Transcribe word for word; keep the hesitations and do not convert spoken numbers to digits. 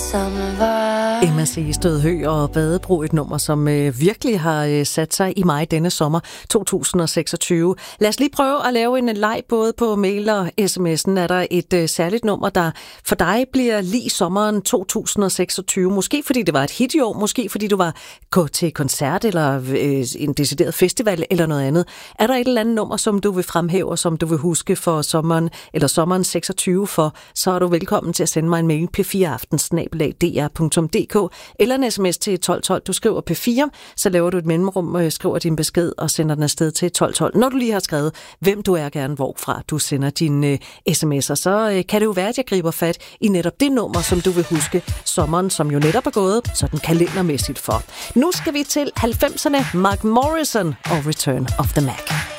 Emma C. Stødhø og Badebro, et nummer, som øh, virkelig har øh, sat sig i mig denne sommer to tusind seksogtyve. Lad os lige prøve at lave en leg både på mail og sms'en. Er der et øh, særligt nummer, der for dig bliver lige sommeren to tusind seksogtyve? Måske fordi det var et hit i år, måske fordi du var gået til koncert eller øh, en decideret festival eller noget andet. Er der et eller andet nummer, som du vil fremhæve, og som du vil huske for sommeren eller sommeren seksogtyve for, så er du velkommen til at sende mig en mail p fire aften snabel-a d r punktum d k eller en sms til tolv tolv. Du skriver P fire, så laver du et mellemrum, skriver din besked og sender den afsted til tolv tolv. Når du lige har skrevet, hvem du er, gerne hvorfra du sender dine uh, sms'er, så uh, kan det jo være, at jeg griber fat i netop det nummer, som du vil huske sommeren, som jo netop er gået sådan kalendermæssigt for. Nu skal vi til halvfemserne, Mark Morrison og Return of the Mac.